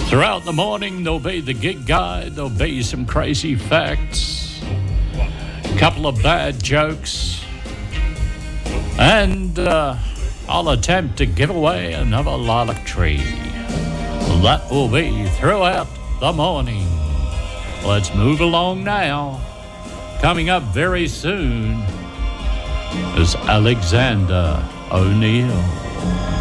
Throughout the morning, there'll be the gig guide, there'll be some crazy facts, a couple of bad jokes, and I'll attempt to give away another lilac tree. That will be throughout the morning. Let's move along now. Coming up very soon is Alexander O'Neill.